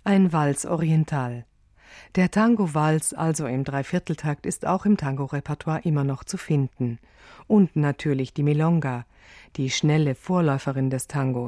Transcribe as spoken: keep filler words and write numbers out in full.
Ein Vals Oriental. Der Tango-Vals, also im Dreivierteltakt, ist auch im Tango-Repertoire immer noch zu finden. Und natürlich die Milonga, die schnelle Vorläuferin des Tangos.